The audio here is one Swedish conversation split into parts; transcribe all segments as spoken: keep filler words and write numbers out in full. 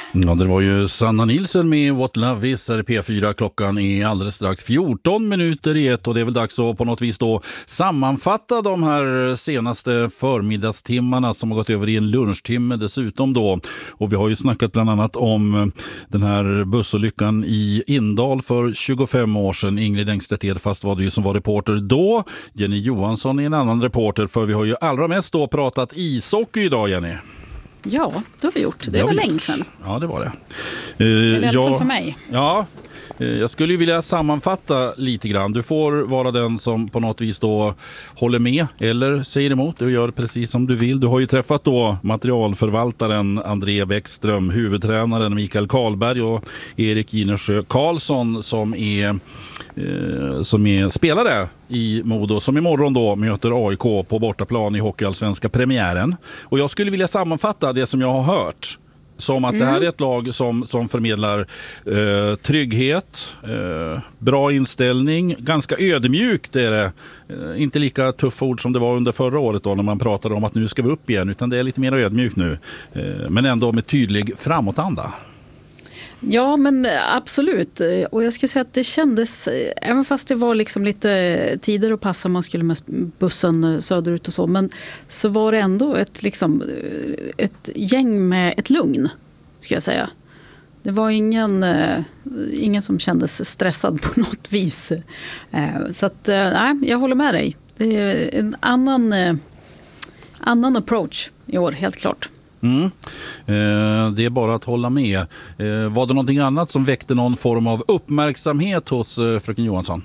Ja, det var ju Sanna Nilsson med What Love Is här i P fyra. Klockan är alldeles strax fjorton minuter i ett och det är väl dags att på något vis då sammanfatta de här senaste förmiddagstimmarna som har gått över i en lunchtimme dessutom då. Och vi har ju snackat bland annat om den här bussolyckan i Indal för tjugofem år sedan. Ingrid Engstedt Edfast var det ju som var reporter då. Jenny Johansson är en annan reporter, för vi har ju allra mest då pratat ishockey idag, Jenny. Ja, det har vi gjort. Det, det var länge sedan. Ja, det var det. Uh, det är i alla fall för mig. Ja, uh, jag skulle ju vilja sammanfatta lite grann. Du får vara den som på något vis då håller med eller säger emot. Du gör precis som du vill. Du har ju träffat då materialförvaltaren André Bäckström, huvudtränaren Mikael Karlberg och Erik Ginersjö Karlsson som är, uh, som är spelare i Modo, som imorgon då möter A I K på bortaplan i Hockeyallsvenska premiären. Och jag skulle vilja sammanfatta det som jag har hört som att mm. det här är ett lag som, som förmedlar eh, trygghet, eh, bra inställning, ganska ödmjukt är det. Eh, inte lika tuffa ord som det var under förra året då när man pratade om att nu ska vi upp igen, utan det är lite mer ödmjukt nu. Eh, men ändå med tydlig framåtanda. Ja, men absolut. Och jag skulle säga att det kändes, även fast det var liksom lite tider att passa, man skulle med bussen söderut och så, men så var det ändå ett, liksom, ett gäng med ett lugn, ska jag säga. Det var ingen, ingen som kändes stressad på något vis. Så att, nej, jag håller med dig. Det är en annan, annan approach i år, helt klart. Mm. Eh, det är bara att hålla med. Eh, var det någonting annat som väckte någon form av uppmärksamhet hos eh, fröken Johansson?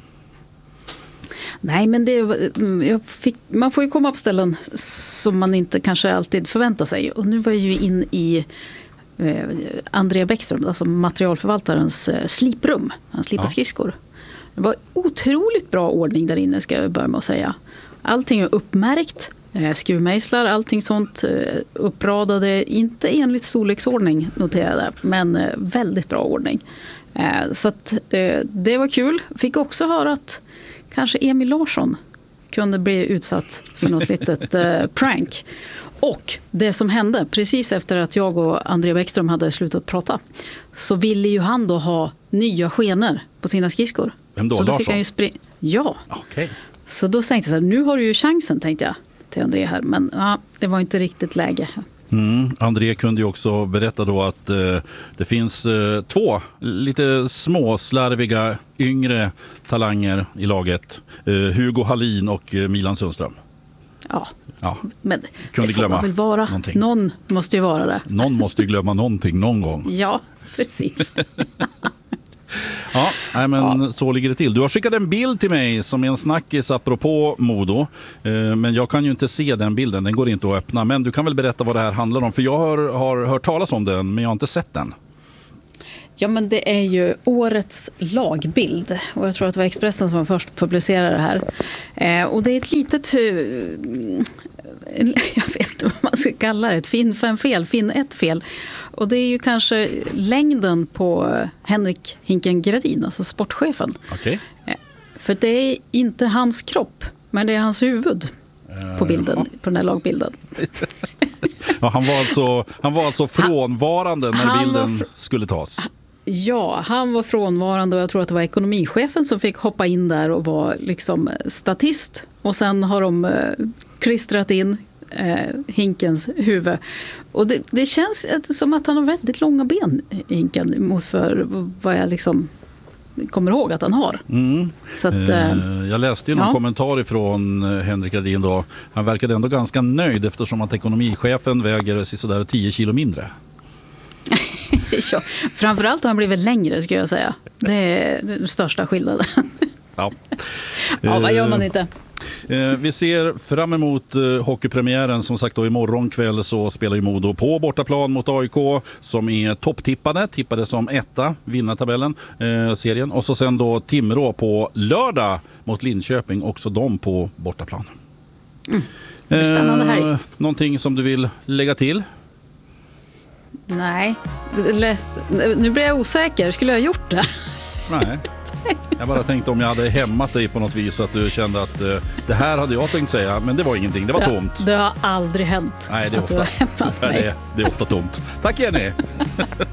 Nej, men det, jag fick, man får ju komma på ställen som man inte kanske alltid förväntar sig. Och nu var jag ju in i eh, André Bäckström, alltså materialförvaltarens eh, sliprum. Han slipar ja. skridskor. Det var otroligt bra ordning där inne, ska jag börja med att säga. Allting är uppmärkt. Skruvmejslar, allting sånt uppradade, inte enligt storleksordning noterade, men väldigt bra ordning. Så att det var kul. Fick också höra att kanske Emil Larsson kunde bli utsatt för något litet prank. Och det som hände precis efter att jag och André Bäckström hade slutat prata, så ville ju han då ha nya skenor på sina skridskor. Vem då? Så då Larsson? fick han ju spring- ja. Okay. Så då tänkte jag så här, nu har du ju chansen, tänkte jag till André här, men ja, det var inte riktigt läge. Mm. André kunde ju också berätta då att eh, det finns eh, två lite små, slarviga, yngre talanger i laget. Eh, Hugo Hallin och eh, Milan Sundström. Ja, ja. Men kunde det får glömma väl vara. Någonting. Någon måste ju vara det. Någon måste ju glömma någonting någon gång. Ja, precis. Ja, nej, men ja. Så ligger det till. Du har skickat en bild till mig som är en snackis apropå Modo. Eh, men jag kan ju inte se den bilden, den går inte att öppna. Men du kan väl berätta vad det här handlar om? För jag har, har hört talas om den, men jag har inte sett den. Ja, men det är ju årets lagbild. Och jag tror att det var Expressen som först publicerade det här. Eh, och det är ett litet... Jag vet inte vad man ska kalla det. Ett fin fem fel, fin ett fel. Och det är ju kanske längden på Henrik Hinken Gradin, alltså sportchefen. Okay. För det är inte hans kropp, men det är hans huvud på bilden, uh, på den här lagbilden. Ja, han var alltså, han var alltså frånvarande när han bilden fr- skulle tas. Ja, han var frånvarande och jag tror att det var ekonomichefen som fick hoppa in där och vara liksom statist. Och sen har de eh, klistrat in eh, Hinkens huvud. Och det, det känns som att han har väldigt långa ben, Hinken, mot för vad jag liksom kommer ihåg att han har. Mm. Så att, eh, jag läste ju någon ja. kommentar ifrån Henrik Gradin då. Han verkade ändå ganska nöjd eftersom att ekonomichefen väger sådär tio kilo mindre. Ja, framförallt har han blivit längre, ska jag säga. Det är den största skillnaden. Ja, ja vad gör man inte? Vi ser fram emot hockeypremiären. Som sagt då, imorgon kväll så spelar ju Modo på bortaplan mot A I K som är topptippade, tippade som etta, vinna tabellen, eh, serien. Och så sen då Timrå på lördag mot Linköping, också de på bortaplan. Mm. Det är spännande här. Eh, någonting som du vill lägga till? Nej, nu blir jag osäker. Skulle jag ha gjort det? Nej. Jag bara tänkte om jag hade hämmat dig på något vis så att du kände att uh, det här hade jag tänkt säga, men det var ingenting, det var tomt. Det, det har aldrig hänt. Nej, det är att ofta, du har hämmat mig. det, är, det är ofta tomt. Tack Jenny!